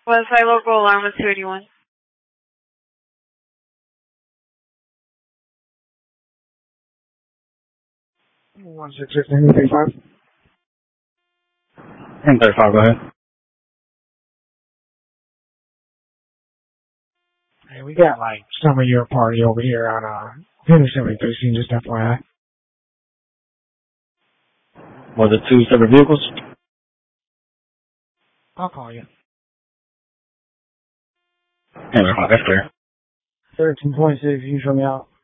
Westside local alarm was 281. 166, 35. 35, go ahead. Hey, we got like some of your party over here on Henderson 13, just FYI. Was it 2 separate vehicles? I'll call you. 35, that's clear. 13.6, you show me out.